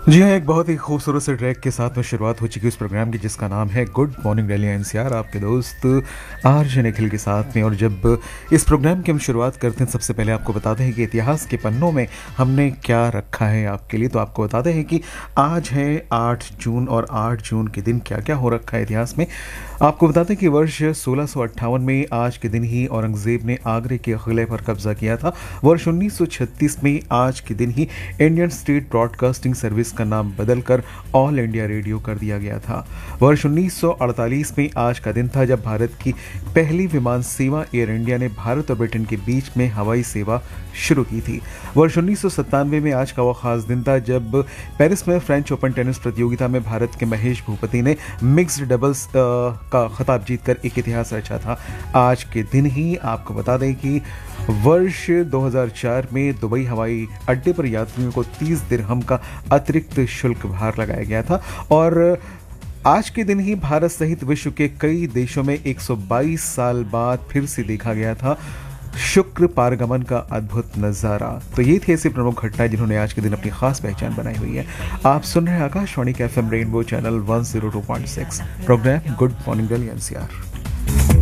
जी हाँ, एक बहुत ही खूबसूरत से ट्रैक के साथ में शुरुआत हो चुकी है उस प्रोग्राम की जिसका नाम है गुड मॉर्निंग दिल्ली एनसीआर, आपके दोस्त आरजे निखिल के साथ में। और जब इस प्रोग्राम की हम शुरुआत करते हैं, सबसे पहले आपको बताते हैं कि इतिहास के पन्नों में हमने क्या रखा है आपके लिए। तो आपको बताते हैं कि आज है 8 जून, और 8 जून के दिन क्या क्या हो रखा है इतिहास में। आपको बताते हैं कि वर्ष 1658 में आज के दिन ही औरंगज़ेब ने आगरे के किले पर कब्जा किया था। वर्ष 1936 में आज के दिन ही इंडियन स्टेट ब्रॉडकास्टिंग सर्विस का नाम बदलकर ऑल इंडिया रेडियो कर दिया गया था। वर्ष 1948 में आज का दिन था जब भारत की पहली विमान सेवा एयर इंडिया ने भारत और ब्रिटेन के बीच में हवाई सेवा शुरू की थी। वर्ष 1997 में आज का वो खास दिन था जब पेरिस में फ्रेंच ओपन टेनिस प्रतियोगिता में भारत के महेश भूपति ने मिक्स्ड डबल्स का खिताब जीतकर एक इतिहास रचा था। आज के दिन ही आपको बता दें कि वर्ष 2004 में दुबई हवाई अड्डे पर यात्रियों को 30 दिरहम का अतिरिक्त शुल्क भार लगाया गया था। और आज के दिन ही भारत सहित विश्व के कई देशों में 122 साल बाद फिर से देखा गया था शुक्र पारगमन का अद्भुत नज़ारा। तो ये थे ऐसी प्रमुख घटनाएं जिन्होंने आज के दिन अपनी खास पहचान बनाई हुई है। आप सुन रहे हैं आकाशवाणी के FM rainbow channel 102.6 programme good morning Delhi NCR.